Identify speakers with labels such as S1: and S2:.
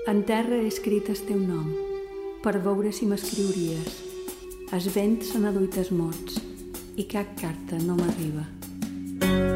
S1: En terra he escrit el teu nom, per veure si m'escriuries. El vent se n'aduit els mots i cap carta no m'arriba.